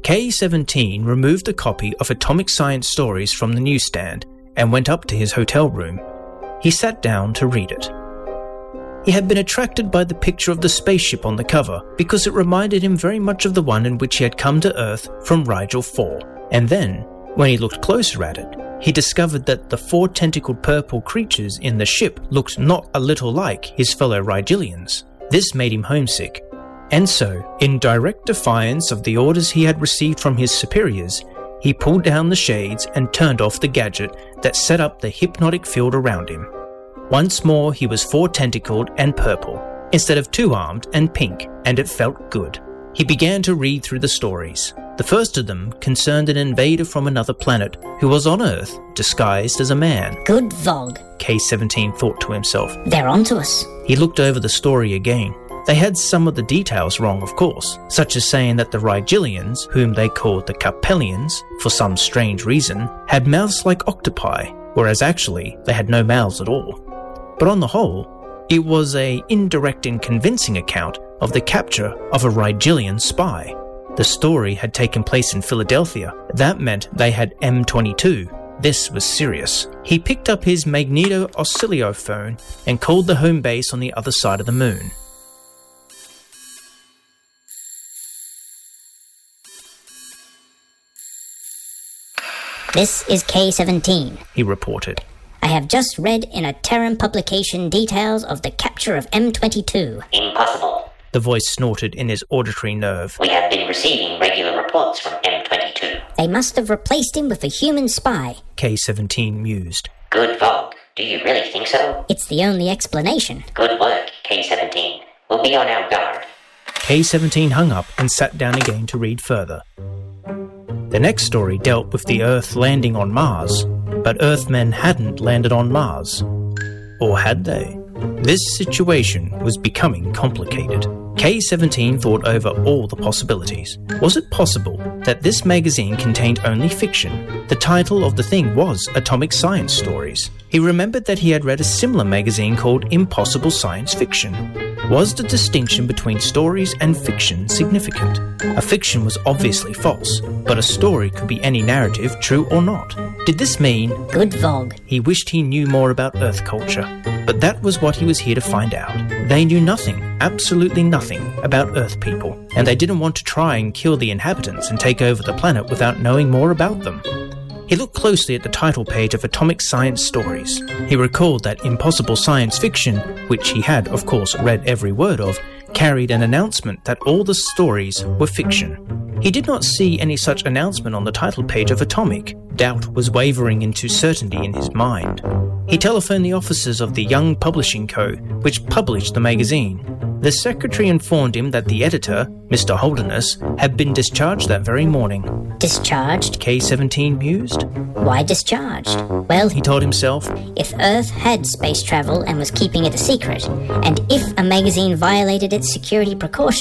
K-17 removed a copy of Atomic Science Stories from the newsstand and went up to his hotel room. He sat down to read it. He had been attracted by the picture of the spaceship on the cover because it reminded him very much of the one in which he had come to Earth from Rigel 4. And then, when he looked closer at it, he discovered that the 4 tentacled purple creatures in the ship looked not a little like his fellow Rigelians. This made him homesick. And so, in direct defiance of the orders he had received from his superiors, he pulled down the shades and turned off the gadget that set up the hypnotic field around him. Once more he was 4-tentacled and purple, instead of 2-armed and pink, and it felt good. He began to read through the stories. The first of them concerned an invader from another planet who was on Earth, disguised as a man. Good Vogue, K-17 thought to himself. They're onto us. He looked over the story again. They had some of the details wrong, of course, such as saying that the Rigelians, whom they called the Capellians, for some strange reason, had mouths like octopi, whereas actually they had no mouths at all. But on the whole, it was an indirect and convincing account of the capture of a Rigelian spy. The story had taken place in Philadelphia. That meant they had M22. This was serious. He picked up his magneto oscillophone and called the home base on the other side of the moon. This is K-17, he reported. I have just read in a Terran publication details of the capture of M22. Impossible. The voice snorted in his auditory nerve. We have been receiving regular reports from M22. They must have replaced him with a human spy. K-17 mused. Good Vogue. Do you really think so? It's the only explanation. Good work, K-17. We'll be on our guard. K-17 hung up and sat down again to read further. The next story dealt with the Earth landing on Mars, but Earthmen hadn't landed on Mars. Or had they? This situation was becoming complicated. K-17 thought over all the possibilities. Was it possible that this magazine contained only fiction? The title of the thing was Atomic Science Stories. He remembered that he had read a similar magazine called Impossible Science Fiction. Was the distinction between stories and fiction significant? A fiction was obviously false, but a story could be any narrative, true or not. Did this mean... Good Vogue. He wished he knew more about Earth culture, but that was what he was here to find out. They knew nothing, absolutely nothing, about Earth people, and they didn't want to try and kill the inhabitants and take over the planet without knowing more about them. He looked closely at the title page of Atomic Science Stories. He recalled that Impossible Science Fiction, which he had, of course, read every word of, carried an announcement that all the stories were fiction. He did not see any such announcement on the title page of Atomic. Doubt was wavering into certainty in his mind. He telephoned the offices of the Young Publishing Co., which published the magazine. The secretary informed him that the editor, Mr. Holderness, had been discharged that very morning. Discharged? K-17 mused. Why discharged? Well, he told himself, if Earth had space travel and was keeping it a secret, and if a magazine violated its security precautions,